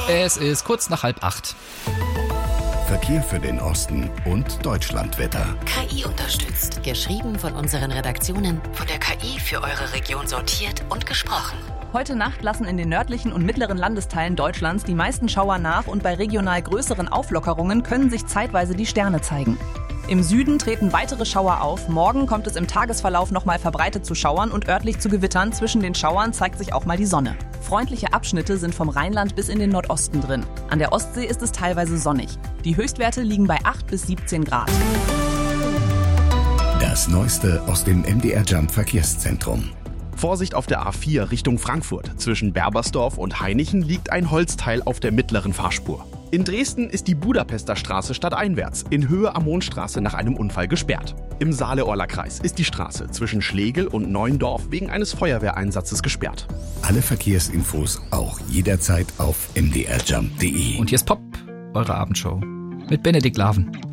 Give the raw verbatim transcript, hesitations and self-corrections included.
Es ist kurz nach halb acht. Verkehr für den Osten und Deutschlandwetter. K I unterstützt. Geschrieben von unseren Redaktionen, von der K I für eure Region sortiert und gesprochen. Heute Nacht lassen in den nördlichen und mittleren Landesteilen Deutschlands die meisten Schauer nach und bei regional größeren Auflockerungen können sich zeitweise die Sterne zeigen. Im Süden treten weitere Schauer auf. Morgen kommt es im Tagesverlauf nochmal verbreitet zu Schauern und örtlich zu Gewittern. Zwischen den Schauern zeigt sich auch mal die Sonne. Freundliche Abschnitte sind vom Rheinland bis in den Nordosten drin. An der Ostsee ist es teilweise sonnig. Die Höchstwerte liegen bei acht bis siebzehn Grad. Das Neueste aus dem M D R Jump Verkehrszentrum. Vorsicht auf der A vier Richtung Frankfurt. Zwischen Berbersdorf und Hainichen liegt ein Holzteil auf der mittleren Fahrspur. In Dresden ist die Budapester Straße stadteinwärts in Höhe am Mondstraße nach einem Unfall gesperrt. Im Saale-Orler Kreis ist die Straße zwischen Schlegel und Neuendorf wegen eines Feuerwehreinsatzes gesperrt. Alle Verkehrsinfos auch jederzeit auf m d r jump punkt d e. Und hier ist Pop, eure Abendshow mit Benedikt Laven.